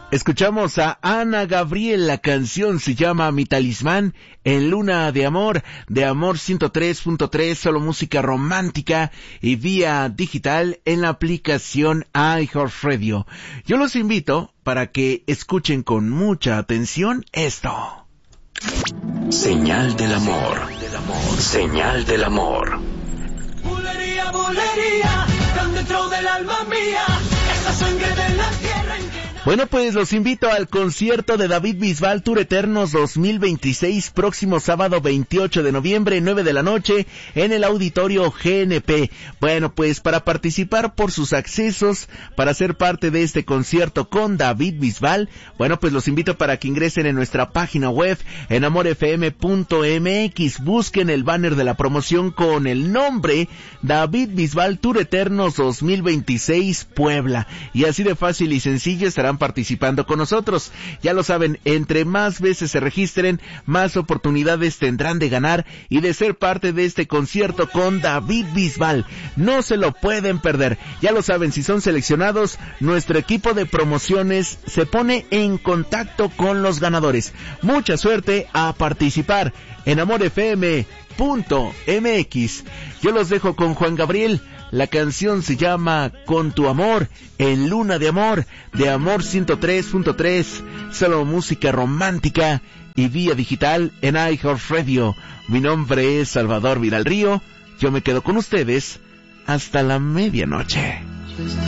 Escuchamos a Ana Gabriel, la canción se llama Mi Talismán, en Luna de Amor 103.3, solo música romántica y vía digital en la aplicación iHeartRadio. Yo los invito para que escuchen con mucha atención esto. Señal del amor, señal del amor. Bulería, bulería, tan dentro del alma mía, esta sangre de la tierra en que... Bueno, pues los invito al concierto de David Bisbal Tour Eternos 2026, próximo sábado 28 de noviembre, 9 de la noche, en el Auditorio GNP. Bueno, pues para participar por sus accesos, para ser parte de este concierto con David Bisbal, bueno, pues los invito para que ingresen en nuestra página web, en amorfm.mx, busquen el banner de la promoción con el nombre David Bisbal Tour Eternos 2026 Puebla. Y así de fácil y sencillo estarán participando con nosotros. Ya lo saben, entre más veces se registren, más oportunidades tendrán de ganar y de ser parte de este concierto con David Bisbal. No se lo pueden perder. Ya lo saben, si son seleccionados, nuestro equipo de promociones se pone en contacto con los ganadores. Mucha suerte a participar en amorfm.mx. Yo los dejo con Juan Gabriel. La canción se llama Con tu amor, en Luna de Amor 103.3, solo música romántica y vía digital en iHeartRadio. Mi nombre es Salvador Vidal Río. Yo me quedo con ustedes hasta la medianoche.